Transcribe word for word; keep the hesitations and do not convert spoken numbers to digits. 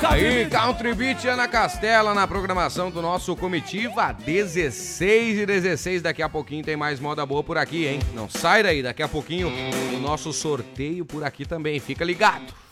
Aí, Country Beat Ana Castela na programação do nosso Comitiva, dezesseis e dezesseis. Daqui a pouquinho tem mais moda boa por aqui, hein? Não sai daí, daqui a pouquinho o nosso sorteio por aqui também. Fica ligado.